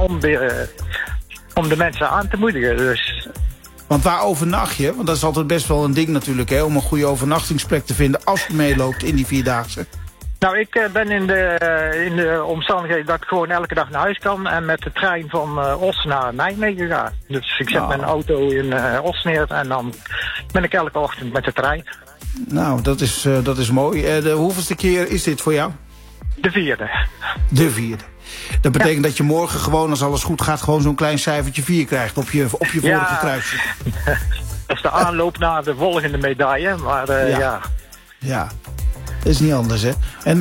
om de mensen aan te moedigen. Dus. Want waar overnacht je? Want dat is altijd best wel een ding natuurlijk, hè, om een goede overnachtingsplek te vinden als je meeloopt in die 4-daagse. Nou, ik ben in de omstandigheden dat ik gewoon elke dag naar huis kan en met de trein van Os naar Nijmegen ga. Dus ik zet mijn auto in Os neer en dan ben ik elke ochtend met de trein. Nou, dat is mooi. De hoeveelste keer is dit voor jou? De 4e. De 4e. Dat betekent dat je morgen gewoon, als alles goed gaat, gewoon zo'n klein cijfertje 4 krijgt op je vorige kruisje. Dat is de aanloop naar de volgende medaille, maar Ja, dat is niet anders, hè. En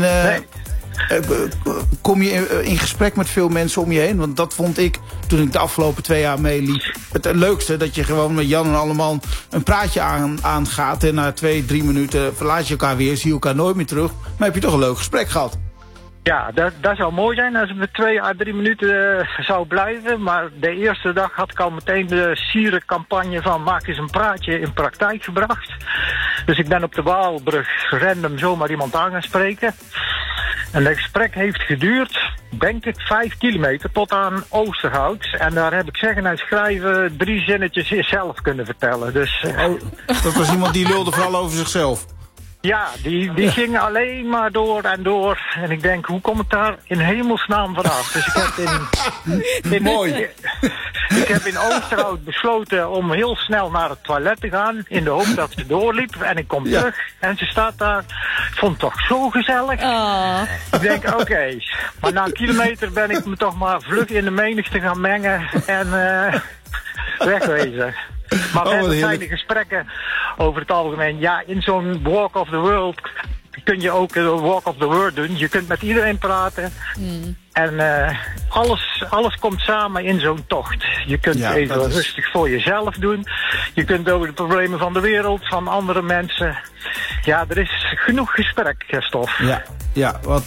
kom je in gesprek met veel mensen om je heen? Want dat vond ik, toen ik de afgelopen 2 jaar meeliep, het leukste. Dat je gewoon met Jan en allemaal een praatje aangaat. En na 2-3 minuten verlaat je elkaar weer, zie je elkaar nooit meer terug. Maar heb je toch een leuk gesprek gehad? Ja, dat zou mooi zijn als het 2 à 3 minuten zou blijven. Maar de eerste dag had ik al meteen de sierencampagne van maak eens een praatje in praktijk gebracht. Dus ik ben op de Waalbrug random zomaar iemand aan gaan spreken. En het gesprek heeft geduurd, denk ik, 5 kilometer tot aan Oosterhout. En daar heb ik zeggen en schrijven 3 zinnetjes zelf kunnen vertellen. Dus, dat was iemand die lulde vooral over zichzelf. Ja, die ging alleen maar door en door. En ik denk, hoe kom ik daar in hemelsnaam vanaf? Dus ik heb Mooi. Ik heb in Oosterhout besloten om heel snel naar het toilet te gaan. In de hoop dat ze doorliep. En ik kom terug en ze staat daar. Ik vond het toch zo gezellig. Ik denk, oké. Maar na 1 kilometer ben ik me toch maar vlug in de menigte gaan mengen. En wegwezen. Maar verder zijn de gesprekken over het algemeen. Ja, in zo'n Walk of the World kun je ook een Walk of the World doen. Je kunt met iedereen praten. En alles komt samen in zo'n tocht. Je kunt even rustig voor jezelf doen. Je kunt over de problemen van de wereld, van andere mensen. Ja, er is genoeg gesprekstof. Ja,